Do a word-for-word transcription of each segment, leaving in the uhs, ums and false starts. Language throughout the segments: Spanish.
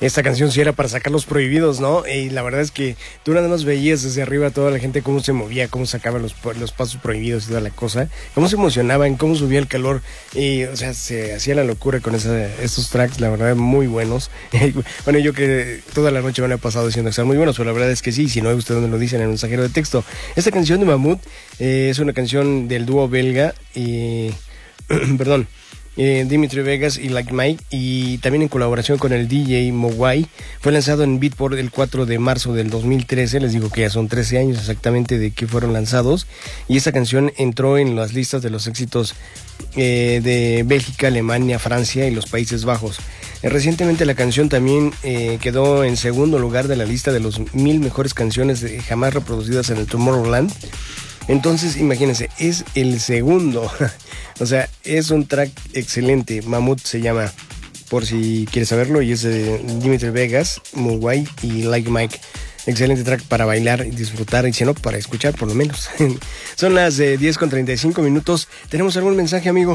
esta canción sí era para sacar los prohibidos, ¿no? Y la verdad es que tú nada más veías desde arriba a toda la gente cómo se movía, cómo sacaban los, los pasos prohibidos y toda la cosa, cómo se emocionaban, cómo subía el calor, y o sea, se hacía la locura con esa, estos tracks, la verdad, muy buenos. Bueno, yo que toda la noche me lo he pasado diciendo que están muy buenos, pero la verdad es que sí, si no, ustedes me lo dicen en el mensajero de texto. Esta canción de Mammoth eh, es una canción del dúo belga, y perdón, Eh, Dimitri Vegas y Like Mike, y también en colaboración con el D J Mogwai. Fue lanzado en Beatport el cuatro de marzo del dos mil trece. Les digo que ya son trece años exactamente de que fueron lanzados, y esta canción entró en las listas de los éxitos eh, de Bélgica, Alemania, Francia y los Países Bajos. Eh, recientemente la canción también eh, quedó en segundo lugar de la lista de los mil mejores canciones de, jamás reproducidas en el Tomorrowland. Entonces, imagínense, es el segundo. O sea, es un track excelente. Mammoth se llama, por si quieres saberlo, y es de Dimitri Vegas, Mogwai y Like Mike. Excelente track para bailar y disfrutar, y si no, para escuchar por lo menos. Son las eh, diez con treinta y cinco minutos. ¿Tenemos algún mensaje, amigo?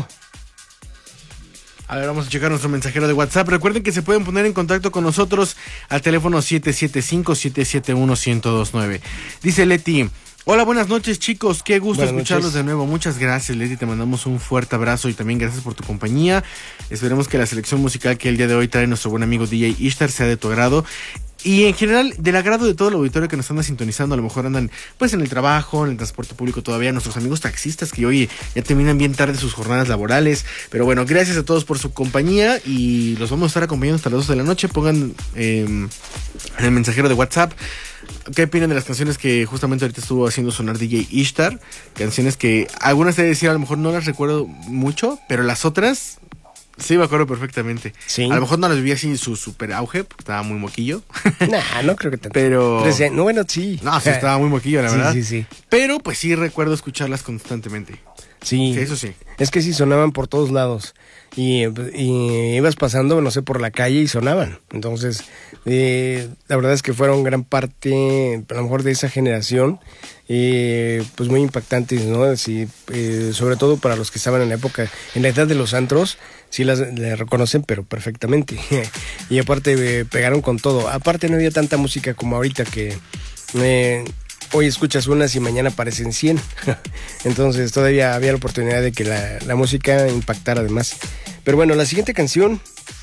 A ver, vamos a checar nuestro mensajero de WhatsApp. Recuerden que se pueden poner en contacto con nosotros al teléfono siete siete cinco, siete siete uno, uno cero dos nueve. Dice Leti: hola, buenas noches, chicos, qué gusto buenas escucharlos noches. De nuevo. Muchas gracias, Leti, te mandamos un fuerte abrazo y también gracias por tu compañía. Esperemos que la selección musical que el día de hoy trae nuestro buen amigo D J Ishtar sea de tu agrado. Y en general, del agrado de todo el auditorio que nos anda sintonizando. A lo mejor andan pues en el trabajo, en el transporte público todavía. Nuestros amigos taxistas que hoy ya terminan bien tarde sus jornadas laborales. Pero bueno, gracias a todos por su compañía. Y los vamos a estar acompañando hasta las dos de la noche. Pongan eh, en el mensajero de WhatsApp ¿qué opinan de las canciones que justamente ahorita estuvo haciendo sonar D J Ishtar? Canciones que algunas de decir a lo mejor no las recuerdo mucho, pero las otras sí me acuerdo perfectamente. Sí. A lo mejor no las vi así en su super auge, porque estaba muy moquillo. Nah, no creo que tanto. Pero no, bueno, sí. No, sí estaba muy moquillo, la sí, verdad. Sí, sí, sí. Pero pues sí recuerdo escucharlas constantemente. Sí. Sí, eso sí. Es que sí sonaban por todos lados. Y, y ibas pasando, no sé, por la calle y sonaban. Entonces, eh, la verdad es que fueron gran parte, a lo mejor, de esa generación, eh, pues muy impactantes, ¿no? Así, eh, sobre todo para los que estaban en la época, en la edad de los antros, sí las, las reconocen, pero perfectamente. Y aparte, eh, pegaron con todo. Aparte, no había tanta música como ahorita que... Eh, hoy escuchas unas y mañana aparecen cien. Entonces todavía había la oportunidad de que la, la música impactara además. Pero bueno, la siguiente canción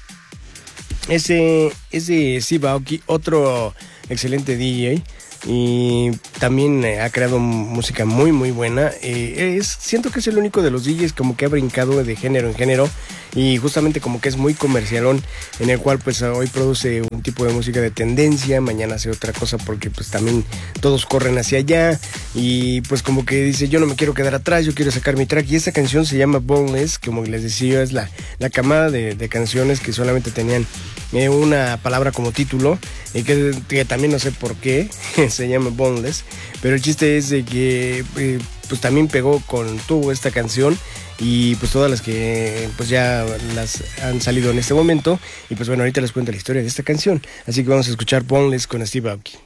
es de, es de Steve Aoki, otro excelente D J. Y también eh, ha creado música muy muy buena. eh, es, siento que es el único de los D Js como que ha brincado de género en género, y justamente como que es muy comercialón, en el cual pues hoy produce un tipo de música de tendencia, mañana hace otra cosa porque pues también todos corren hacia allá, y pues como que dice yo no me quiero quedar atrás, yo quiero sacar mi track. Y esta canción se llama Boneless, como les decía, es la, la camada de, de canciones que solamente tenían eh, una palabra como título, y que, que también no sé por qué se llama Boneless, pero el chiste es de que eh, pues también pegó con tuvo esta canción, y pues todas las que pues ya las han salido en este momento. Y pues bueno, ahorita les cuento la historia de esta canción, así que vamos a escuchar Boneless con Steve Aoki.